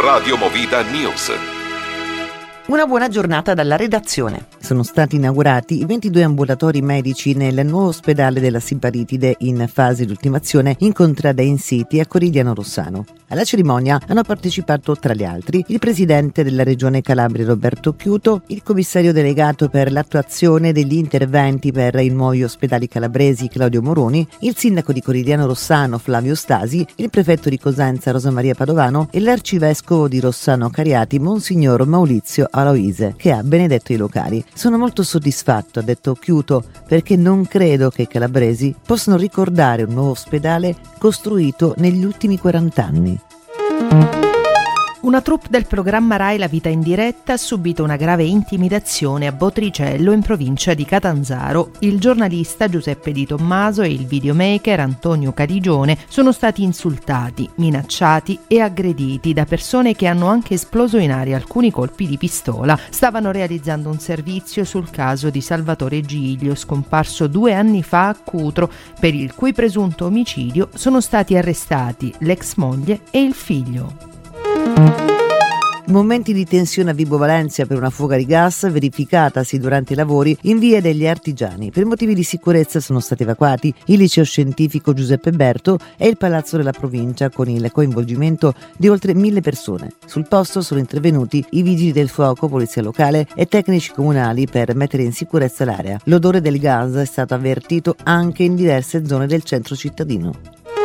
Radio Movida News. Una buona giornata dalla redazione. Sono stati inaugurati i 22 ambulatori medici nel nuovo ospedale della Sibaritide in fase di ultimazione in Contrada in City a Corigliano Rossano. Alla cerimonia hanno partecipato tra gli altri il presidente della regione Calabria Roberto Chiuto, il commissario delegato per l'attuazione degli interventi per i nuovi ospedali calabresi Claudio Moroni, il sindaco di Corigliano Rossano Flavio Stasi, il prefetto di Cosenza Rosa Maria Padovano e l'arcivescovo di Rossano Cariati Monsignor Maurizio Aloise, che ha benedetto i locali. Sono molto soddisfatto, ha detto Chiuto, perché non credo che i calabresi possano ricordare un nuovo ospedale costruito negli ultimi 40 anni. Una troupe del programma Rai La Vita in Diretta ha subito una grave intimidazione a Botricello in provincia di Catanzaro. Il giornalista Giuseppe Di Tommaso e il videomaker Antonio Caligione sono stati insultati, minacciati e aggrediti da persone che hanno anche esploso in aria alcuni colpi di pistola. Stavano realizzando un servizio sul caso di Salvatore Giglio, scomparso 2 anni fa a Cutro, per il cui presunto omicidio sono stati arrestati l'ex moglie e il figlio. Momenti di tensione a Vibo Valentia per una fuga di gas verificatasi durante i lavori in via degli Artigiani. Per motivi di sicurezza sono stati evacuati il liceo scientifico Giuseppe Berto e il palazzo della provincia, con il coinvolgimento di oltre 1000 persone. Sul posto sono intervenuti i vigili del fuoco, polizia locale e tecnici comunali per mettere in sicurezza l'area. L'odore del gas è stato avvertito anche in diverse zone del centro cittadino.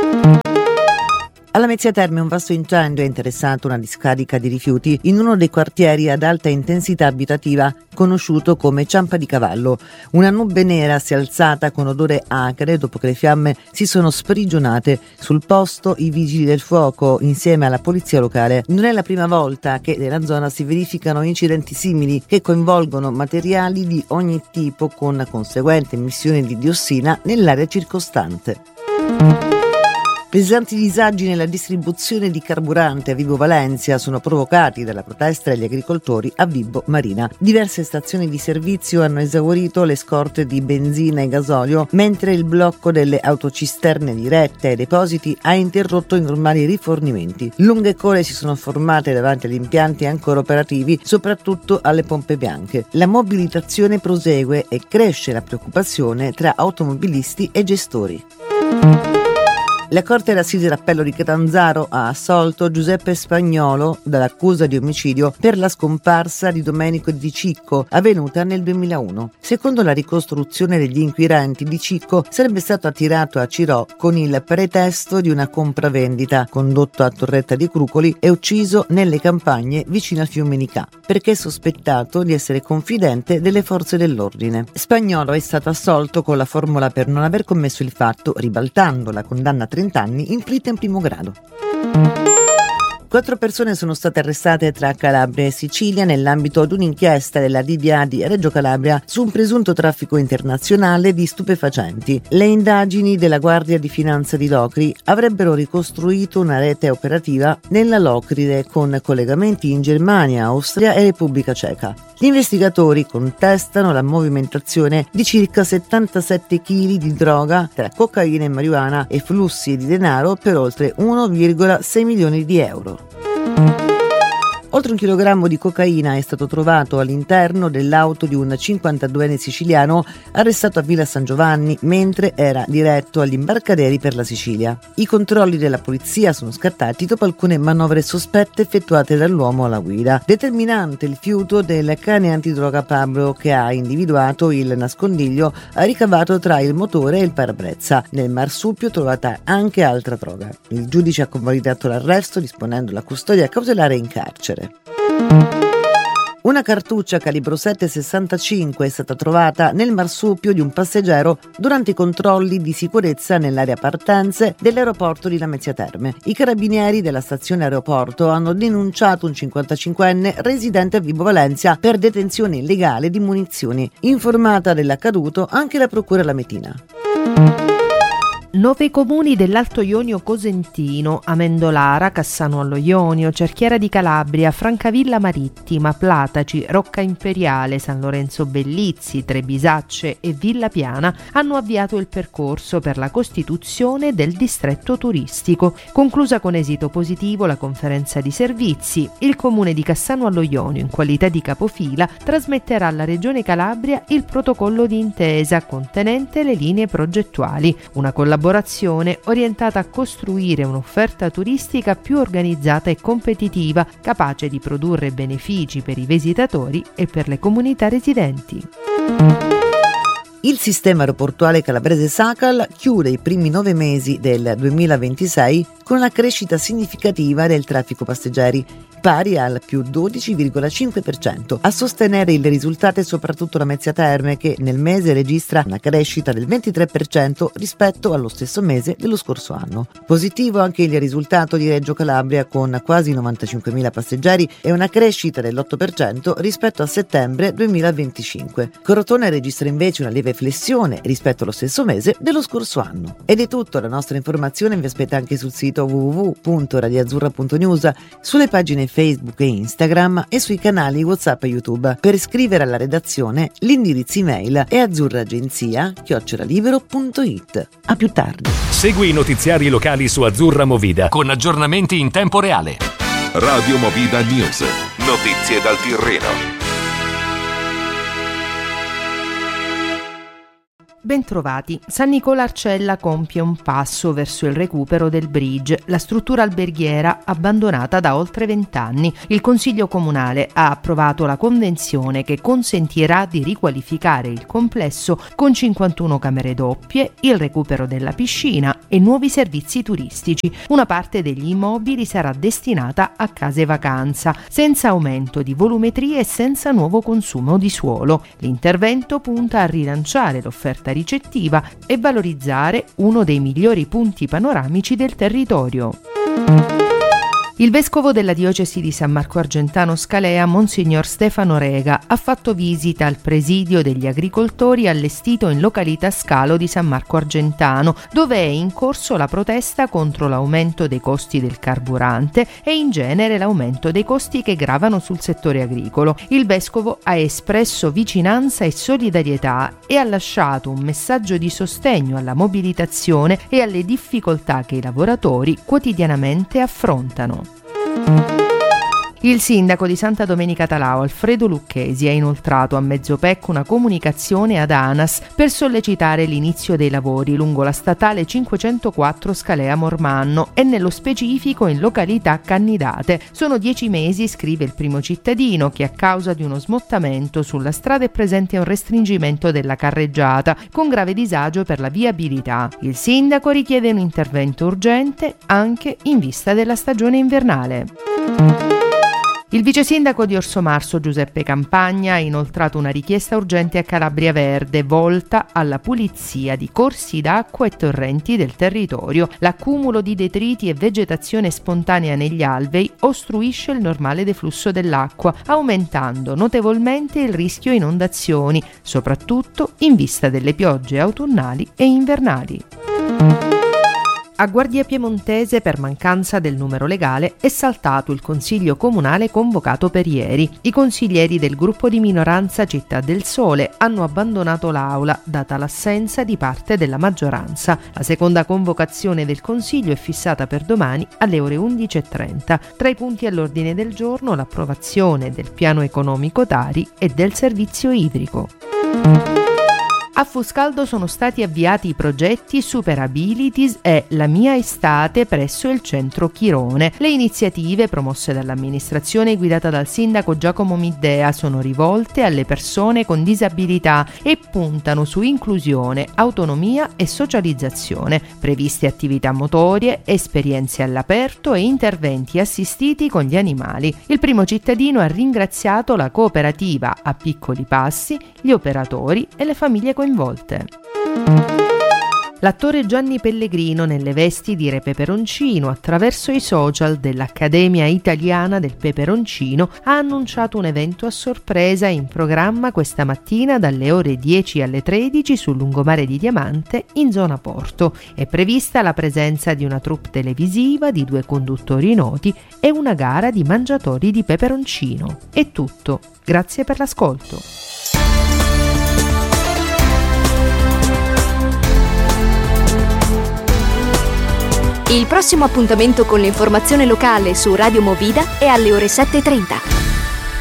Alla Mezzia Terme un vasto incendio ha interessato una discarica di rifiuti in uno dei quartieri ad alta intensità abitativa conosciuto come Ciampa di Cavallo. Una nube nera si è alzata con odore acre dopo che le fiamme si sono sprigionate. Sul posto i vigili del fuoco insieme alla polizia locale. Non è la prima volta che nella zona si verificano incidenti simili che coinvolgono materiali di ogni tipo con conseguente emissione di diossina nell'area circostante. Pesanti disagi nella distribuzione di carburante a Vibo Valentia sono provocati dalla protesta degli agricoltori a Vibo Marina. Diverse stazioni di servizio hanno esaurito le scorte di benzina e gasolio, mentre il blocco delle autocisterne dirette ai depositi ha interrotto i normali rifornimenti. Lunghe code si sono formate davanti agli impianti ancora operativi, soprattutto alle pompe bianche. La mobilitazione prosegue e cresce la preoccupazione tra automobilisti e gestori. La Corte d'Assise d'Appello di Catanzaro ha assolto Giuseppe Spagnolo dall'accusa di omicidio per la scomparsa di Domenico Di Cicco, avvenuta nel 2001. Secondo la ricostruzione degli inquirenti, Di Cicco sarebbe stato attirato a Cirò con il pretesto di una compravendita, condotto a Torretta di Crucoli e ucciso nelle campagne vicino al fiume Nicà, perché è sospettato di essere confidente delle forze dell'ordine. Spagnolo è stato assolto con la formula per non aver commesso il fatto, ribaltando la condanna a 30 anni inflitta in primo grado. 4 persone sono state arrestate tra Calabria e Sicilia nell'ambito di un'inchiesta della DDA di Reggio Calabria su un presunto traffico internazionale di stupefacenti. Le indagini della Guardia di Finanza di Locri avrebbero ricostruito una rete operativa nella Locride con collegamenti in Germania, Austria e Repubblica Ceca. Gli investigatori contestano la movimentazione di circa 77 kg di droga tra cocaina e marijuana e flussi di denaro per oltre 1,6 milioni di euro. Oltre 1 chilogrammo di cocaina è stato trovato all'interno dell'auto di un 52enne siciliano arrestato a Villa San Giovanni mentre era diretto agli imbarcaderi per la Sicilia. I controlli della polizia sono scattati dopo alcune manovre sospette effettuate dall'uomo alla guida, determinante il fiuto del cane antidroga Pablo, che ha individuato il nascondiglio ricavato tra il motore e il parabrezza. Nel marsupio trovata anche altra droga. Il giudice ha convalidato l'arresto disponendo la custodia cautelare in carcere. Una cartuccia calibro 7,65 è stata trovata nel marsupio di un passeggero durante i controlli di sicurezza nell'area partenze dell'aeroporto di Lamezia Terme. I carabinieri della stazione aeroporto hanno denunciato un 55enne residente a Vibo Valentia per detenzione illegale di munizioni. Informata dell'accaduto anche la procura lametina. 9 comuni dell'Alto Ionio Cosentino, Amendolara, Cassano allo Ionio, Cerchiara di Calabria, Francavilla Marittima, Plataci, Rocca Imperiale, San Lorenzo Bellizzi, Trebisacce e Villa Piana hanno avviato il percorso per la costituzione del distretto turistico. Conclusa con esito positivo la conferenza di servizi, il comune di Cassano allo Ionio, in qualità di capofila, trasmetterà alla Regione Calabria il protocollo di intesa contenente le linee progettuali, una collaborazione orientata a costruire un'offerta turistica più organizzata e competitiva, capace di produrre benefici per i visitatori e per le comunità residenti. Il sistema aeroportuale calabrese Sacal chiude i primi 9 mesi del 2026 con una crescita significativa del traffico passeggeri, pari al più 12,5%. A sostenere il risultato è soprattutto la Mezzia Terme, che nel mese registra una crescita del 23% rispetto allo stesso mese dello scorso anno. Positivo anche il risultato di Reggio Calabria, con quasi 95.000 passeggeri e una crescita dell'8% rispetto a settembre 2025. Crotone registra invece una lieve flessione rispetto allo stesso mese dello scorso anno. Ed è tutto, la nostra informazione vi aspetta anche sul sito www.radioazzurra.news, sulle pagine Facebook e Instagram e sui canali WhatsApp e YouTube. Per iscrivere alla redazione l'indirizzo email è azzurragenzia@libero.it. A più tardi. Segui i notiziari locali su Azzurra Movida con aggiornamenti in tempo reale. Radio Movida News. Notizie dal Tirreno. Bentrovati. San Nicola Arcella compie un passo verso il recupero del bridge, la struttura alberghiera abbandonata da oltre 20 anni. Il Consiglio Comunale ha approvato la convenzione che consentirà di riqualificare il complesso con 51 camere doppie, il recupero della piscina e nuovi servizi turistici. Una parte degli immobili sarà destinata a case vacanza, senza aumento di volumetrie e senza nuovo consumo di suolo. L'intervento punta a rilanciare l'offerta ricettiva e valorizzare uno dei migliori punti panoramici del territorio. Il vescovo della diocesi di San Marco Argentano Scalea, Monsignor Stefano Rega, ha fatto visita al presidio degli agricoltori allestito in località Scalo di San Marco Argentano, dove è in corso la protesta contro l'aumento dei costi del carburante e in genere l'aumento dei costi che gravano sul settore agricolo. Il vescovo ha espresso vicinanza e solidarietà e ha lasciato un messaggio di sostegno alla mobilitazione e alle difficoltà che i lavoratori quotidianamente affrontano. Il sindaco di Santa Domenica Talao, Alfredo Lucchesi, ha inoltrato a Mezzopec una comunicazione ad ANAS per sollecitare l'inizio dei lavori lungo la statale 504 Scalea Mormanno e nello specifico in località Cannidate. Sono 10 mesi, scrive il Primo Cittadino, che a causa di uno smottamento sulla strada è presente un restringimento della carreggiata con grave disagio per la viabilità. Il sindaco richiede un intervento urgente anche in vista della stagione invernale. Il vice sindaco di Orsomarso, Giuseppe Campagna, ha inoltrato una richiesta urgente a Calabria Verde volta alla pulizia di corsi d'acqua e torrenti del territorio. L'accumulo di detriti e vegetazione spontanea negli alvei ostruisce il normale deflusso dell'acqua, aumentando notevolmente il rischio inondazioni, soprattutto in vista delle piogge autunnali e invernali. A Guardia Piemontese, per mancanza del numero legale, è saltato il Consiglio Comunale convocato per ieri. I consiglieri del gruppo di minoranza Città del Sole hanno abbandonato l'Aula, data l'assenza di parte della maggioranza. La seconda convocazione del Consiglio è fissata per domani alle ore 11:30. Tra i punti all'ordine del giorno l'approvazione del piano economico Tari e del servizio idrico. A Fuscaldo sono stati avviati i progetti Superabilities e La mia estate presso il centro Chirone. Le iniziative promosse dall'amministrazione guidata dal sindaco Giacomo Middea sono rivolte alle persone con disabilità e puntano su inclusione, autonomia e socializzazione. Previste attività motorie, esperienze all'aperto e interventi assistiti con gli animali. Il Primo Cittadino ha ringraziato la cooperativa A Piccoli Passi, gli operatori e le famiglie coinvolte. L'attore Gianni Pellegrino, nelle vesti di Re Peperoncino, attraverso i social dell'Accademia Italiana del Peperoncino, ha annunciato un evento a sorpresa in programma questa mattina dalle ore 10 alle 13 sul lungomare di Diamante in zona Porto. È prevista la presenza di una troupe televisiva, di 2 conduttori noti e una gara di mangiatori di peperoncino. È tutto. Grazie per l'ascolto. Il prossimo appuntamento con l'informazione locale su Radio Movida è alle ore 7:30.